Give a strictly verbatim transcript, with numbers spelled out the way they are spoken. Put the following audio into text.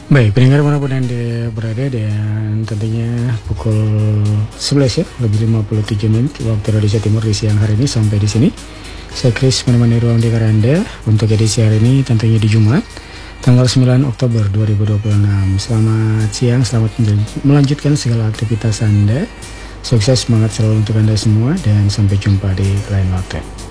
Baik, pendengar manapun Anda berada, dan tentunya pukul sebelas ya, lebih lima puluh tujuh menit waktu Indonesia Timur di siang hari ini. Sampai di sini saya Chris menemani ruang dengar Anda untuk edisi hari ini, tentunya di Jumat tanggal sembilan Oktober dua ribu dua puluh enam. Selamat siang, selamat melanjutkan segala aktivitas Anda. Sukses, semangat selalu untuk Anda semua, dan sampai jumpa di lain waktu.